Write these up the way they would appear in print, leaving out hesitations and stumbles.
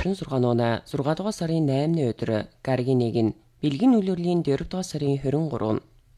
26 дугаар сарын 8-ны өдөр гарагийн нэг нь бэлгийн үйлрлийн 4 дугаар сарын 23.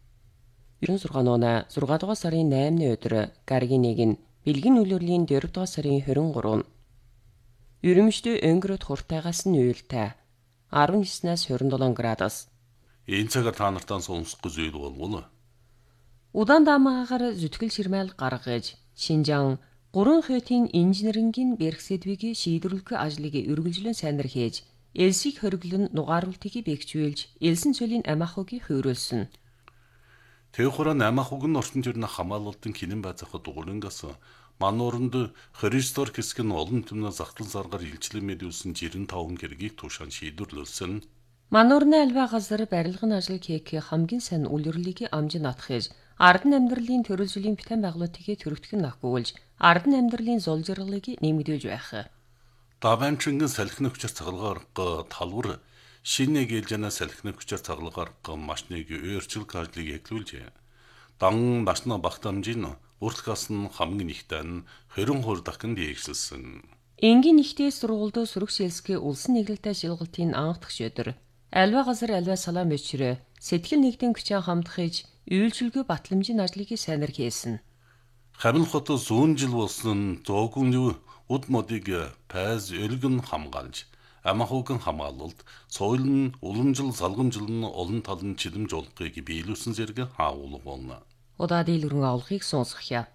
26 дугаар сарын 8-ны өдөр гарагийн нэг нь бэлгийн үйлрлийн 4 дугаар сарын 23. Ерөнхийдөө өнгөрөд хуртайгаас нь уйлтай 19-наас 27 градус. Энэ цагаар та нартаа сонсохгүй зүйл болвол Удаан даамаагаар зүтгэл ширмэл гаргаж Шинжаан 3 хотын инженерингийн берхсэдвийг шийдвэрлэх ажлыг үргэлжлэн сайнар хийж, элсийг хориглон нугааруултыг бэхжүүлж, элсэн цөлийн амаахыг хөөрлсөн. Тэвхураа амаахыг нь орчин төрний хамгаалалтын кинэн байцаахад дугуулангаас манууранд Христор хэсэг нь олон түмнээ захтал заргаар илчлэн мэдүүлсэн 95 хэргийг туушаан шийдвэрлүүлсэн. Мануурны альва газар барилгын ажил хийх хамгийн сайн үлрэлийг амжин атгахж, ардын амьдралын төрөлжлийн битэн байгуулалтыг төрөвтгөн нахгуулж, ардын амьдралын зул жаргалыг нэмэгдүүлж байх. Даванчингийн салхины хүчээр цаглагаар талвар шинэ гэлжэнэ салхины хүчээр цаглагаар машиныг өөрчлөлт ажлыг эхлүүлжээ. Дан машина багтамжийн уртгаас нь хамгийн ихтэй нь 22 дахин дээшлсэн. Энгийн ихтэй сургуульд сүрэг шилсгээ улсын нэглэлтэй шилгалтын анхдагч өдөр. Альва газар альва салаан бичрээ сэтгэл нэгдэн хүчээр хамтгаж үйлчилгээ батламжийн ажлыг сайнар хийсэн. Хамин хот 100 жил болсон зоогны уд модыг пайз өргөн хамгаалж, амаахугын хамгаалалт, соёл нь уламжил салгамжил нь олон талын чилэмж олохыг биелүүлсэн зэрэг хаавуулга болно. Удаад илрэн авалгыг сонсгоё.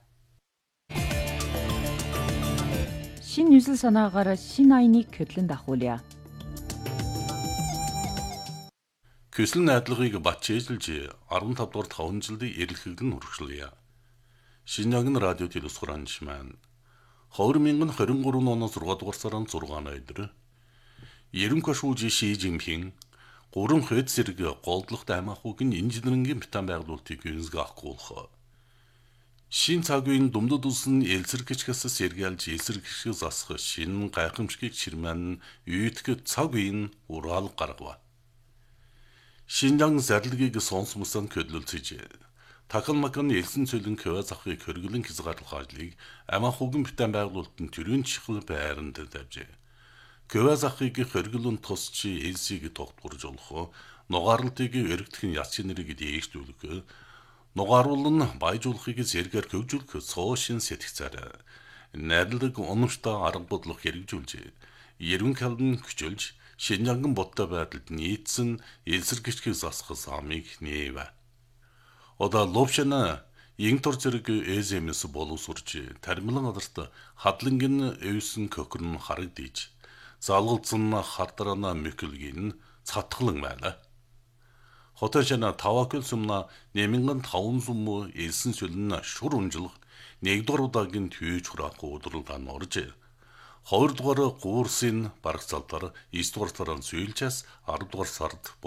Шин 뉴스 санаагаар шин айныг хөдлөн дахуулъя. Көслөн найдлагыг батчээжилж 15 дугаар 5 жилдээ эрэлхэгдэн хүргэлээ. Шинжаан радио телевизхоранч маань 2023 оны 6 дугаар сарын 6-ны өдөр Ерөнхий шүүжи Ши Жинпин 3 хэд зэрэг голдлогт амаахугийн инженерингийн битэн байгуулалтыг үнсгэ авахгүйх. Шин цагийн думдод улсын элсэргэгчээс сэргээлж элсэргэгчээс асах шин гайхамшигт ширмэн үйтгэд цагийн ураал гаргав. Шинжаан зарлагыг сонсмосон көдлөлцөж Такан макан элсэн цөлөн кэвэ захыг хөргөлөн хязгаарлах ажлыг амаахугийн битэн байгуулалтын төрийн чихэл байранд тавьжээ. Кэвэ захыг хөргөлөн тусч элсийг тогтворж олох, нугаарлтыг өргөдөх яц чинэрийг дээшлүүлэх, нугааруулн баяжуулахыг зэргээр хөгжүүлэх соошин сэтгцээр найдалдаг онцтой арга бодлого хэрэгжүүлж, ерөнхий албан хүчилж, Шинжаанган бодтой байдалд нийцсэн элсэргэгчээс асах замыг нээв. Ода ловшана Ингтор зэрэг эзэмэс боловсурч тармилан адарт хадлангын өвсөн кокрн харагдиж залгалцсан хардарана мөкөлгийн цатгалан байна. Хотошана тавакл сумна нэмэнгэн 500 мө элсэн сүлэн шур унжлах 1 дугаар удаагийн төвч хураах удирдлагын орж 2 дугаар курсын бараг цалдар 9 дугаар сарын сүүлчээс 10 дугаар сард